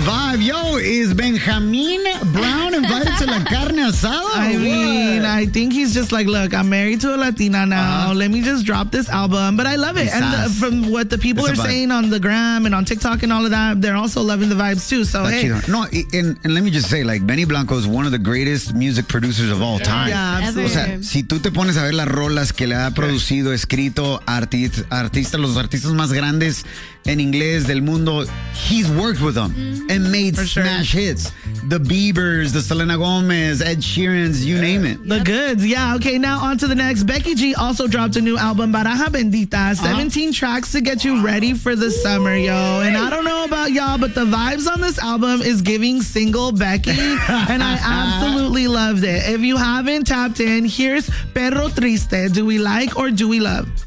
vibe. Yo, is Benjamin Brown invited to la carne asada? I mean, I think he's just like, look, I'm married to a Latina now. Let me just drop this album. But I love it. And from what the people are saying on the gram and on TikTok and all of that, they're also loving the vibes too. So, hey. No, and let me just say, like, Benny Blanco is one of the greatest music producers of all time. Yeah, absolutely. O sea, si tú te pones a ver las rolas que le ha producido, escrito, los artistas más grandes en inglés del mundo, he's worked with them and made smash hits. The Biebers, the Selena Gomez, Ed Sheerans, you name it. The goods, yeah. Okay, now on to the next. Becky G also dropped a new album, Baraja Bendita. 17 tracks to get you ready for the summer, yo. And I don't know about y'all, but the vibes on this album is giving single Becky, and I absolutely loved it. If you haven't tapped in, here's Perro Triste. Do we like or do we love?